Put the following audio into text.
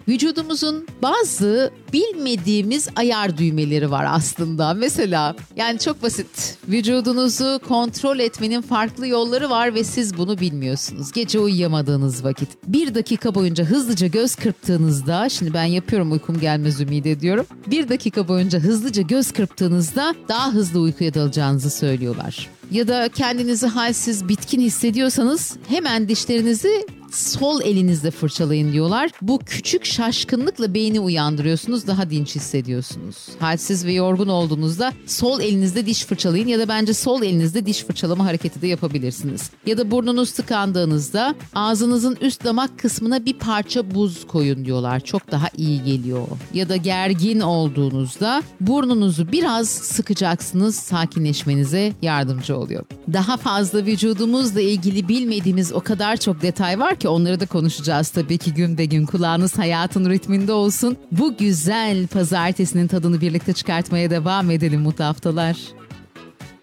Vücudumuzun bazı bilmediğimiz ayar düğmeleri var aslında. Mesela yani çok basit. Vücudunuzu kontrol etmenin farklı yolları var ve siz bunu bilmiyorsunuz. Gece uyuyamadığınız vakit 1 dakika boyunca hızlıca göz kırptığınızda, şimdi ben yapıyorum uykum gelmez ümit ediyorum. 1 dakika boyunca hızlıca göz kırptığınızda daha hızlı uykuya dalacağınızı söylüyorlar. Ya da kendinizi halsiz, bitkin hissediyorsanız hemen dişlerinizi sol elinizle fırçalayın diyorlar. Bu küçük şaşkınlıkla beyni uyandırıyorsunuz, daha dinç hissediyorsunuz. Halsiz ve yorgun olduğunuzda sol elinizle diş fırçalayın ya da bence sol elinizle diş fırçalama hareketi de yapabilirsiniz. Ya da burnunuz tıkandığınızda ağzınızın üst damak kısmına bir parça buz koyun diyorlar. Çok daha iyi geliyor. Ya da gergin olduğunuzda burnunuzu biraz sıkacaksınız, sakinleşmenize yardımcı oluyor. Daha fazla vücudumuzla ilgili bilmediğimiz o kadar çok detay var ki onları da konuşacağız tabii ki gün be gün. Kulağınız hayatın ritminde olsun. Bu güzel pazartesinin tadını birlikte çıkartmaya devam edelim, mutlu haftalar.